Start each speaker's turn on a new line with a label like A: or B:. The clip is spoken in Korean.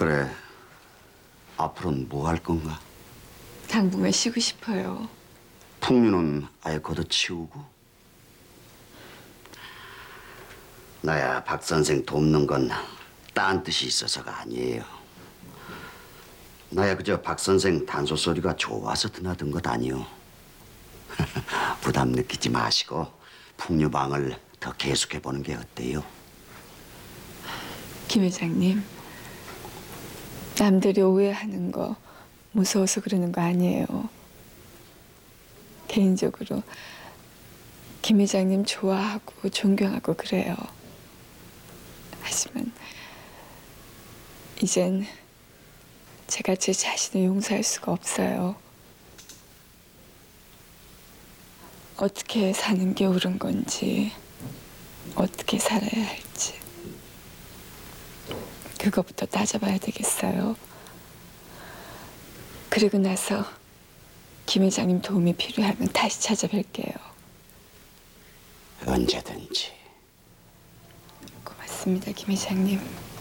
A: 그래, 앞으로는 뭐 할 건가?
B: 당분간 쉬고 싶어요.
A: 풍류는 아예 걷어치우고? 나야 박 선생 돕는 건 딴 뜻이 있어서가 아니에요. 나야 그저 박 선생 단소 소리가 좋아서 드나든 것 아니오. 부담 느끼지 마시고 풍류방을 더 계속해보는 게 어때요?
B: 김 회장님, 남들이 오해하는 거 무서워서 그러는 거 아니에요. 개인적으로 김 회장님 좋아하고 존경하고 그래요. 하지만 이젠 제가 제 자신을 용서할 수가 없어요. 어떻게 사는 게 옳은 건지, 어떻게 살아야 할지 그거부터 따져봐야 되겠어요. 그리고 나서 김 회장님 도움이 필요하면 다시 찾아뵐게요.
A: 언제든지.
B: 고맙습니다, 김 회장님.